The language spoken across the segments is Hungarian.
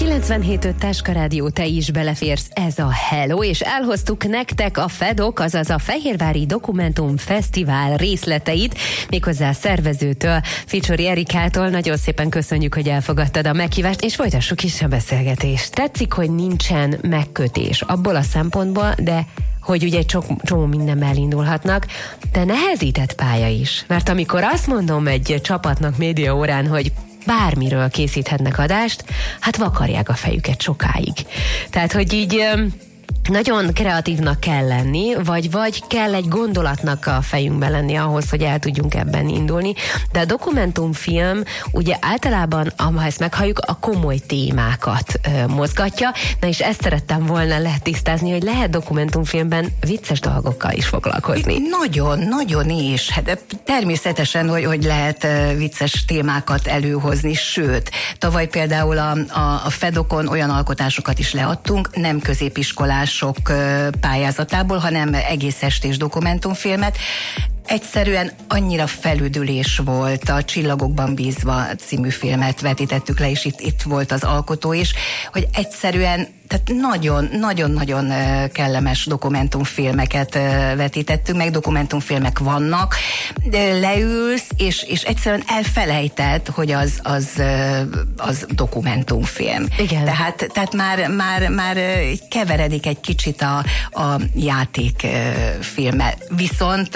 97.5 Táska Rádió, te is beleférsz, ez a Hello, és elhoztuk nektek a FEDOK, azaz a Fehérvári Dokumentum Fesztivál részleteit, méghozzá a szervezőtől, Ficsori Erikától. Nagyon szépen köszönjük, hogy elfogadtad a meghívást, és folytassuk is a beszélgetést. Tetszik, hogy nincsen megkötés abból a szempontból, de hogy ugye csomó mindenben elindulhatnak, de nehezített pálya is. Mert amikor azt mondom egy csapatnak média órán, hogy bármiről készíthetnek adást, hát vakarják a fejüket sokáig. Tehát, hogy így nagyon kreatívnak kell lenni, vagy kell egy gondolatnak a fejünkben lenni ahhoz, hogy el tudjunk ebben indulni. De a dokumentumfilm ugye általában, ha ezt meghalljuk, a komoly témákat mozgatja. Na és ezt szerettem volna letisztázni, hogy lehet dokumentumfilmben vicces dolgokkal is foglalkozni. Nagyon is. Hát természetesen, hogy lehet vicces témákat előhozni, sőt, tavaly például a FEDOKon olyan alkotásokat is leadtunk, nem középiskolás pályázatából, hanem egész estés dokumentumfilmet. Egyszerűen annyira felüdülés volt, a Csillagokban bízva című filmet vetítettük le, és itt volt az alkotó is, hogy egyszerűen tehát nagyon-nagyon kellemes dokumentumfilmeket vetítettünk, meg dokumentumfilmek vannak, leülsz, és egyszerűen elfelejted, hogy az dokumentumfilm. Igen. Tehát már keveredik egy kicsit a játékfilmmel. Viszont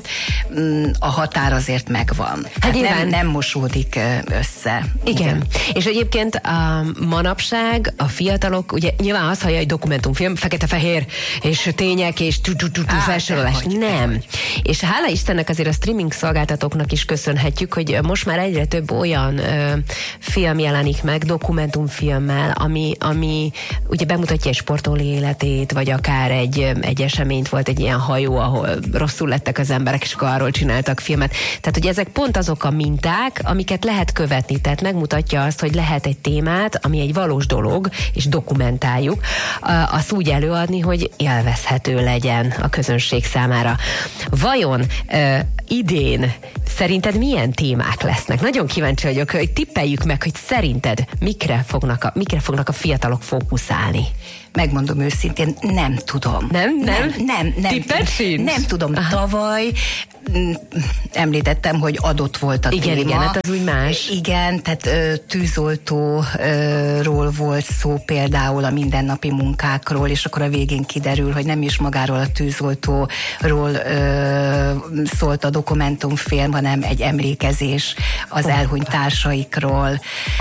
a határ azért megvan. Hát nem mosódik össze. Igen. És egyébként a manapság a fiatalok, ugye nyilván azt hallja, hogy dokumentumfilm, fekete-fehér, és tények, és felsorolás. Nem. És hála Istennek azért a streaming szolgáltatóknak is köszönhetjük, hogy most már egyre több olyan film jelenik meg dokumentumfilmmel, ami ugye bemutatja egy sportoló életét, vagy akár egy eseményt, volt egy ilyen hajó, ahol rosszul lettek az emberek, és akkor arról csináltak filmet. Tehát, hogy ezek pont azok a minták, amiket lehet követni. Tehát megmutatja azt, hogy lehet egy témát, ami egy valós dolog, és dokumentáljuk, azt úgy előadni, hogy élvezhető legyen a közönség számára. Vajon idén szerinted milyen témák lesznek? Nagyon kíváncsi vagyok, hogy tippeljük meg, hogy szerinted mikre fognak a fiatalok fókuszálni. Megmondom őszintén, nem tudom. Nem. Tipped sincs? Nem tudom. Aha. Tavaly említettem, hogy adott volt a téma. Igen, hát az úgy más. Igen, tehát tűzoltóról volt szó például, a mindennapi munkákról, és akkor a végén kiderül, hogy nem is magáról a tűzoltóról szólt a dokumentumfilm, hanem egy emlékezés az elhunyt társaikról.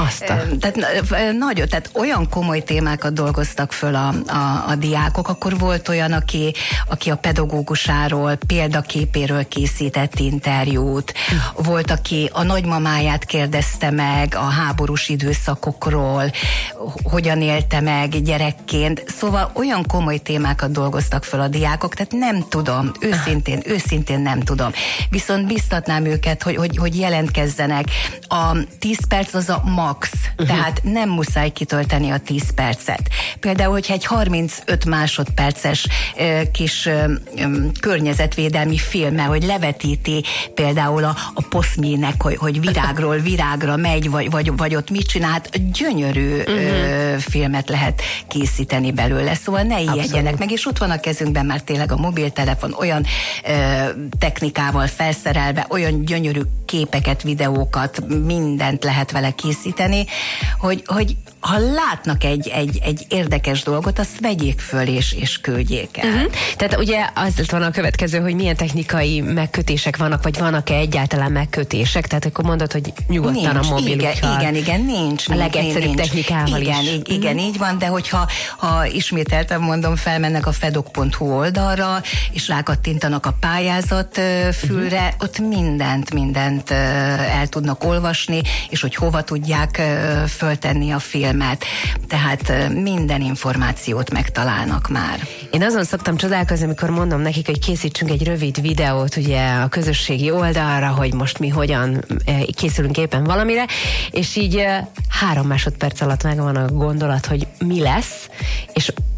Tehát olyan komoly témákat dolgoztak föl a diákok, akkor volt olyan, aki a pedagógusáról, példaképéről készített interjút, volt, aki a nagymamáját kérdezte meg a háborús időszakokról, hogyan élte meg gyerekként, szóval olyan komoly témákat dolgoztak föl a diákok, tehát nem tudom, őszintén nem tudom. Viszont biztatnám őket, hogy jelentkezzenek. A 10 perc az a max, tehát nem muszáj kitölteni a 10 percet. Például, hogyha egy 35 másodperces kis környezetvédelmi filmmel, hogy levetíti például a poszmjének, hogy virágról virágra megy, vagy ott mit csinál, hát gyönyörű filmet lehet készíteni belőle, szóval ne ijedjenek meg, és ott van a kezünkben már tényleg a mobiltelefon, olyan technikával felszerelve, olyan gyönyörű képeket, videókat, mindent lehet vele készíteni, hogy ha látnak egy érdekes dolgot, azt vegyék föl és küldjék el. Tehát ugye az lett volna a következő, hogy milyen technikai megkötések vannak, vagy vannak-e egyáltalán megkötések, tehát akkor mondod, hogy nyugodtan nincs, a mobilukkal. Igen, nincs. A legegyszerűbb technikával is. Igen, így van, de hogyha ismételten mondom, felmennek a fedok.hu oldalra, és rákattintanak a pályázat fülre, ott mindent el tudnak olvasni, és hogy hova tudják föltenni a filmet. Tehát minden információt megtalálnak már. Én azon szoktam csodálkozni, amikor mondom nekik, hogy készítsünk egy rövid videót ugye a közösségi oldalra, hogy most mi hogyan készülünk éppen valamire, és így 3 másodperc alatt megvan a gondolat, hogy mi lesz, és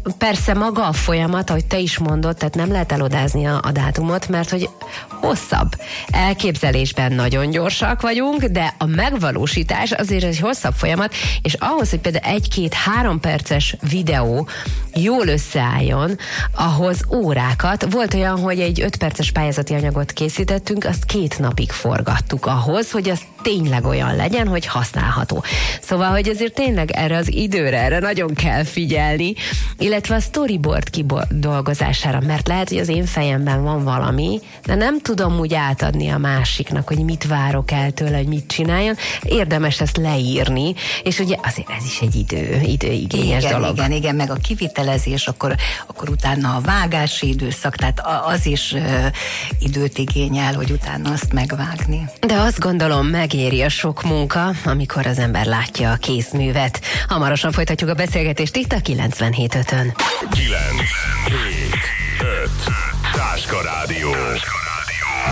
persze maga a folyamat, ahogy te is mondod, tehát nem lehet elodázni a dátumot, mert hogy hosszabb. Elképzelésben nagyon gyorsak vagyunk, de a megvalósítás azért egy hosszabb folyamat, és ahhoz, hogy például 1-2-3 perces videó jól összeálljon, ahhoz órákat. Volt olyan, hogy egy 5 perces pályázati anyagot készítettünk, azt 2 napig forgattuk ahhoz, hogy az tényleg olyan legyen, hogy használható. Szóval, hogy azért tényleg erre az időre, erre nagyon kell figyelni, illetve a storyboard kidolgozására, mert lehet, hogy az én fejemben van valami, de nem tudom úgy átadni a másiknak, hogy mit várok el tőle, hogy mit csináljon. Érdemes ezt leírni, és ugye azért ez is egy időigényes dolog. Igen, meg a kivitelezés, akkor utána a vágási időszak, tehát az is időt igényel, hogy utána azt megvágni. De azt gondolom, megéri a sok munka, amikor az ember látja a kézművet. Hamarosan folytatjuk a beszélgetést itt a 97.5-ön. 9, 7, 5 Táska Rádió.